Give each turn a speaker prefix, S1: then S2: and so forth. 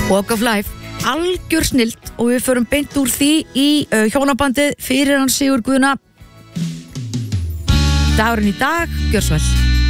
S1: Walk of Life, algjör snilt og við förum beint úr því í hjónabandið fyrir hann Sigurð Guðna. Dagurinn í dag, gjör svo vel.